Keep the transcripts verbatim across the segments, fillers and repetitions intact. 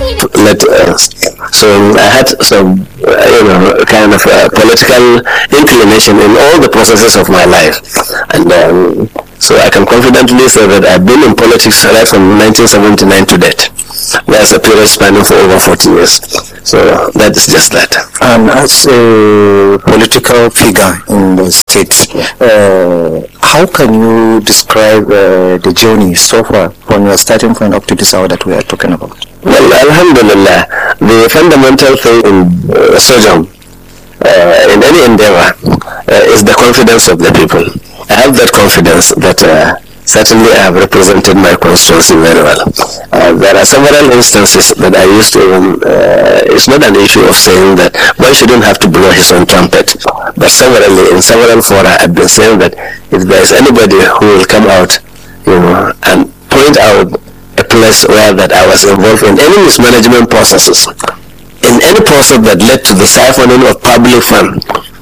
let uh, so I had some uh, you know kind of uh, political inclination in all the processes of my life, and um, so I can confidently say that I've been in politics right from nineteen seventy-nine to date. That's a period spanning for over forty years. So that is just that. And as a political figure in the state, uh, how can you describe uh, the journey so far from your starting point up to this hour that we are talking about? Well, Alhamdulillah, the fundamental thing in uh, Sojam, uh, in any endeavor, uh, is the confidence of the people. I have that confidence that uh, certainly I have represented my constituency very well. Uh, there are several instances that I used to, um, uh, it's not an issue of saying that one shouldn't have to blow his own trumpet, but severally, in several fora, I've been saying that if there is anybody who will come out, you know, and point out a place where that I was involved in any mismanagement processes, in any process that led to the siphoning of public funds,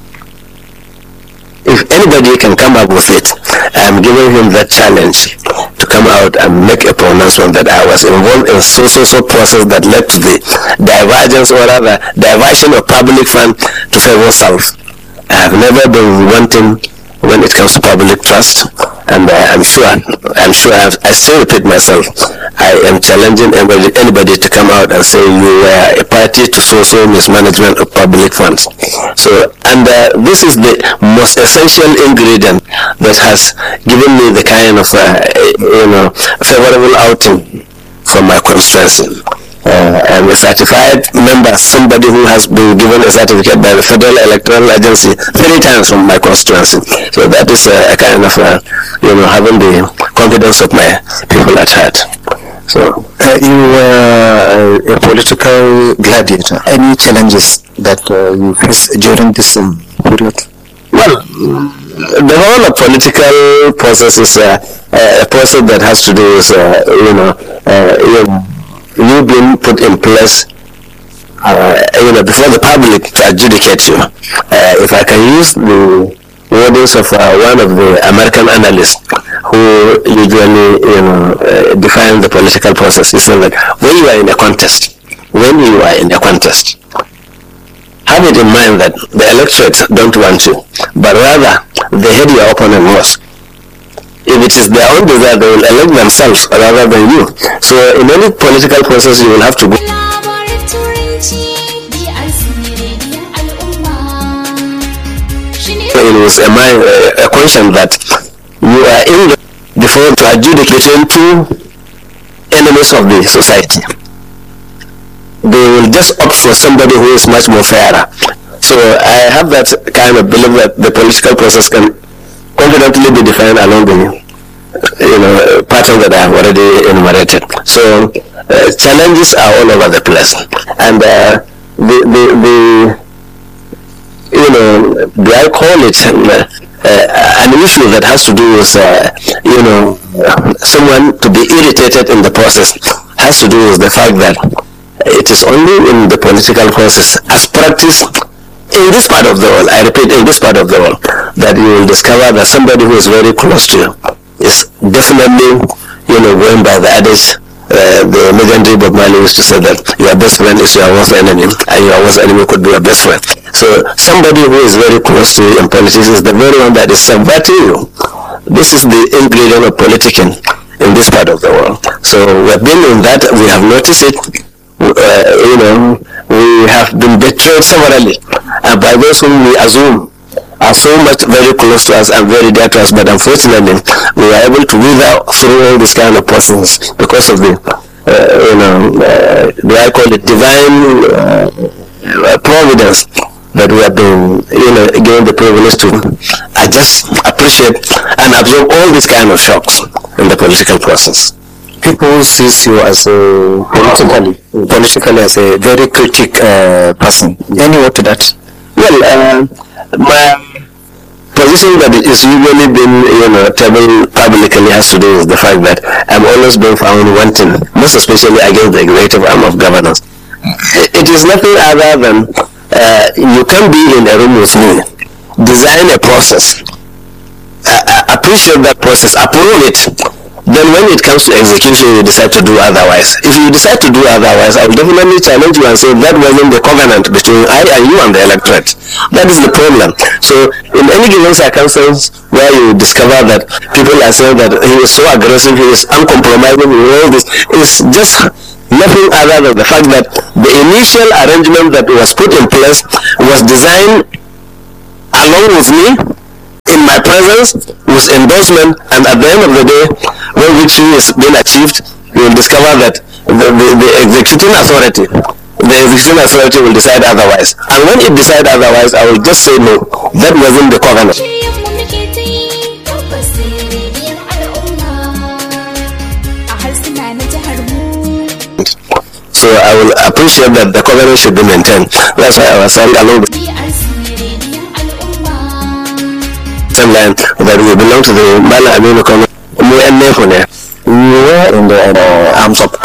if anybody can come up with it, I am giving him that challenge to come out and make a pronouncement that I was involved in so so so process that led to the divergence or rather diversion of public fund to favor self. I have never been wanting when it comes to public trust, and uh, I'm sure, I'm sure I, have, I still repeat myself, I am challenging anybody, anybody to come out and say you were a party to so-so mismanagement of public funds. So, and uh, this is the most essential ingredient that has given me the kind of, uh, you know, favorable outing from my constituency. Uh, I'm a certified member, somebody who has been given a certificate by the Federal Electoral Agency three times from my constituency. So that is a, a kind of, uh, you know, having the confidence of my people at heart. So uh, you were uh, a political gladiator. Any challenges that uh, you faced during this um, period? Well, the whole of political process is uh, a process that has to do with, uh, you know, uh, you know you being put in place, uh, you know, before the public to adjudicate you. Uh, if I can use the wordings of uh, one of the American analysts who usually, you know, uh, define the political process, he said that when you are in a contest, when you are in a contest, have it in mind that the electorate don't want you, but rather they hate your opponent most. If it is their own desire, they will elect themselves rather than you. So in any political process, you will have to go. It was a, mind, a question that you are in the, before to adjudicate two enemies of the society. They will just opt for somebody who is much more fairer. So I have that kind of belief that the political process can confidently be defined along the, you know, pattern that I have already enumerated. So uh, challenges are all over the place, and uh, the, the the you know, do I call it uh, uh, an issue that has to do with uh, you know, someone to be irritated in the process has to do with the fact that it is only in the political process as practiced in this part of the world, I repeat, in this part of the world, that you will discover that somebody who is very close to you is definitely, you know, going by the adage, uh, the legendary Bob Marley used to say that your best friend is your worst enemy, and your worst enemy could be your best friend. So somebody who is very close to you in politics is the very one that is subverting you. This is the ingredient of politicking in this part of the world. So we have been in that, we have noticed it. Uh, you know, we have been betrayed severally uh, by those whom we assume are so much very close to us and very dear to us, but unfortunately we are able to wither through all this kind of process because of the uh, you know, uh, do I call it divine uh, providence that we have been, you know, given the privilege to I just appreciate and absorb all these kind of shocks in the political process. People sees you as a politically, politically as a very critic uh, person. Any word to that? Well, uh, my position that is usually been, you know, tabled publicly has to do with the fact that I'm always being found wanting, most especially against the executive arm of governance. It is nothing other than uh, you can be in a room with me, design a process, uh, appreciate that process, approve it, then when it comes to execution, you decide to do otherwise. If you decide to do otherwise, I will definitely challenge you and say that wasn't the covenant between I and you and the electorate. That is the problem. So in any given circumstance where you discover that people are saying that he is so aggressive, he is uncompromising, all this, is just nothing other than the fact that the initial arrangement that was put in place was designed along with me, in my presence, with endorsement, and at the end of the day, when victory is being achieved, you will discover that the, the, the executing authority, the executing authority will decide otherwise. And when it decides otherwise, I will just say no, that wasn't the covenant. So I will appreciate that the covenant should be maintained. That's why I was saying along the same line that we belong to the Mala Aminu Covenant. We were in the uh, arms of